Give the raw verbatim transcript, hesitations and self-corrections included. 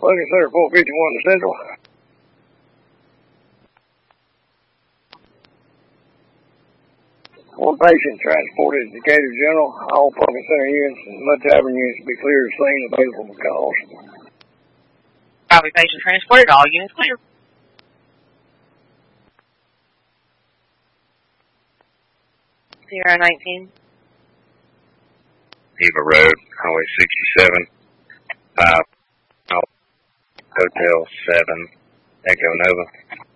Lincoln Center four fifty-one to Central. One patient transported to Decatur General. All Pumpkin Center units and Mud Tavern units be clear of scene available for calls. Copy, patient transported. All units clear. Sierra nineteen. Eva Road, Highway sixty-seven, five, Hotel seven, Echo Nova.